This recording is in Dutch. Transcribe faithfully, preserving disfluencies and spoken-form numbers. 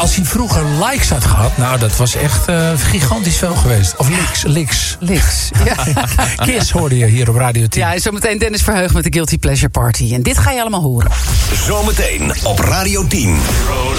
Als hij vroeger likes had gehad, nou, dat was echt uh, gigantisch veel geweest. Of licks, licks. Licks, ja. Kiss hoorde je hier op Radio tien. Ja, en zometeen Dennis Verheugd met de Guilty Pleasure Party. En dit ga je allemaal horen. Zometeen op Radio tien.